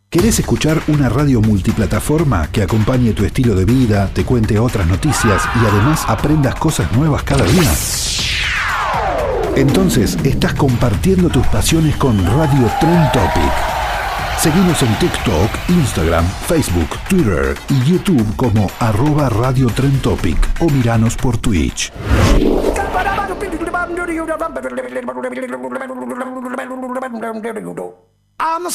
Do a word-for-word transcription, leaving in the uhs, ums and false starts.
¿Querés escuchar una radio multiplataforma que acompañe tu estilo de vida, te cuente otras noticias y además aprendas cosas nuevas cada día? Entonces estás compartiendo tus pasiones con Radio Trend Topic. Seguinos en TikTok, Instagram, Facebook, Twitter y YouTube como arroba Radio Trend Topic o miranos por Twitch. I'm